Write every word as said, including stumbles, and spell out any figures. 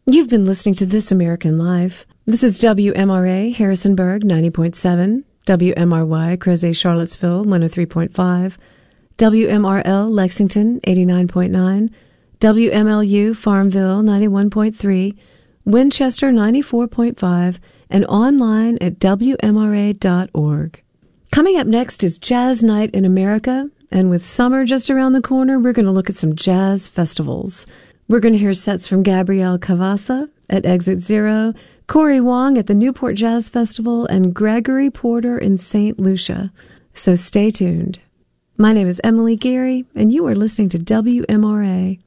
You've been listening to This American Life. This is W M R A, Harrisonburg, ninety point seven, W M R Y, Crozet, Charlottesville, one oh three point five, W M R L, Lexington, eighty-nine point nine, W M L U, Farmville, ninety-one point three, Winchester, ninety-four point five, and online at W M R A dot org. Coming up next is Jazz Night in America, and with summer just around the corner, we're going to look at some jazz festivals. We're going to hear sets from Gabriel Cavassa at Exit Zero, Corey Wong at the Newport Jazz Festival, and Gregory Porter in Saint Lucia. So stay tuned. My name is Emily Gary, and you are listening to W M R A.